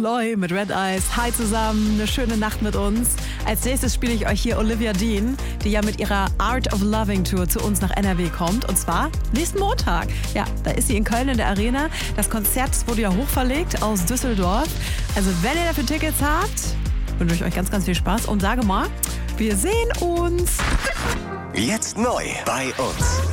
Eloy mit Red Eyes. Hi zusammen, eine schöne Nacht mit uns. Als nächstes spiele ich euch hier Olivia Dean, die ja mit ihrer Art of Loving Tour zu uns nach NRW kommt. Und zwar nächsten Montag. Ja, da ist sie in Köln in der Arena. Das Konzert wurde ja hochverlegt aus Düsseldorf. Also wenn ihr dafür Tickets habt, wünsche ich euch ganz, ganz viel Spaß. Und sage mal, wir sehen uns. Jetzt neu bei uns.